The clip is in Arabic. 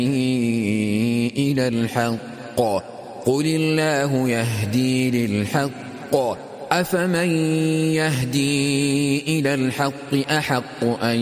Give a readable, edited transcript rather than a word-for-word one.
إلى الحق قل الله يهدي للحق أفمن يهدي إلى الحق أحق أن